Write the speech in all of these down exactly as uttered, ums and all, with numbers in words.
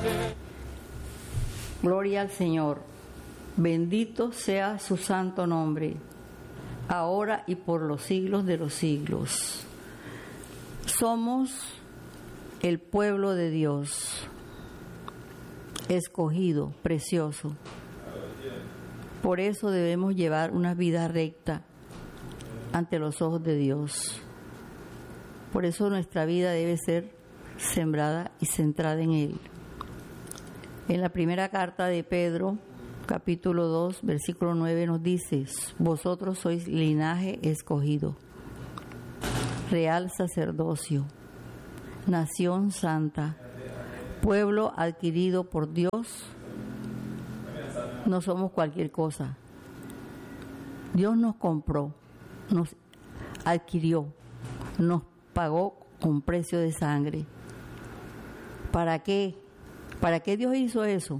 Gloria al Señor. Bendito sea su santo nombre, ahora y por los siglos de los siglos. Somos el pueblo de Dios, escogido, precioso. Por eso debemos llevar una vida recta ante los ojos de Dios. Por eso nuestra vida debe ser sembrada y centrada en Él. En la primera carta de Pedro, capítulo dos, versículo nueve, nos dice: vosotros sois linaje escogido, real sacerdocio, nación santa, pueblo adquirido por Dios. No somos cualquier cosa. Dios nos compró, nos adquirió, nos pagó con precio de sangre. ¿Para qué? ¿Para qué Dios hizo eso?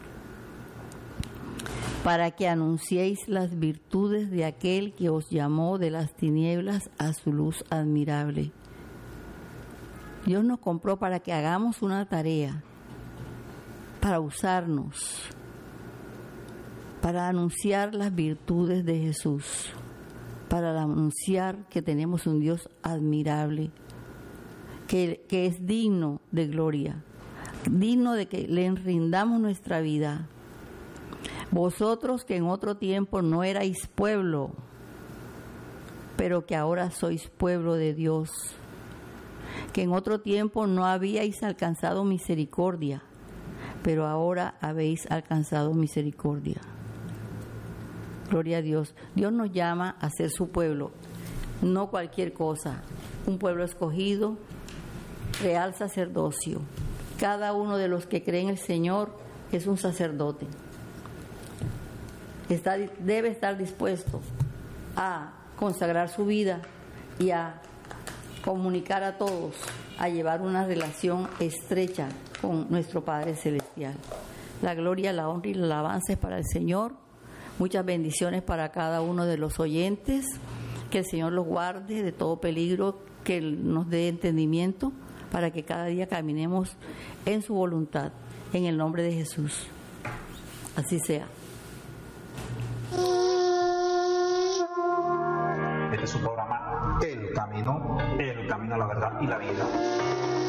Para que anunciéis las virtudes de aquel que os llamó de las tinieblas a su luz admirable. Dios nos compró para que hagamos una tarea, para usarnos, para anunciar las virtudes de Jesús, para anunciar que tenemos un Dios admirable, que, que es digno de gloria, digno de que le rindamos nuestra vida. Vosotros que en otro tiempo no erais pueblo, pero que ahora sois pueblo de Dios, que en otro tiempo no habíais alcanzado misericordia, pero ahora habéis alcanzado misericordia. Gloria a Dios. Dios nos llama a ser su pueblo, no cualquier cosa. Un pueblo escogido, real sacerdocio. Cada uno de los que creen en el Señor es un sacerdote. Está, debe estar dispuesto a consagrar su vida y a comunicar a todos, a llevar una relación estrecha con nuestro Padre Celestial. La gloria, la honra y la alabanza es para el Señor. Muchas bendiciones para cada uno de los oyentes. Que el Señor los guarde de todo peligro, que Él nos dé entendimiento para que cada día caminemos en su voluntad, en el nombre de Jesús. Así sea. Este es su programa El Camino, El Camino a la Verdad y la Vida.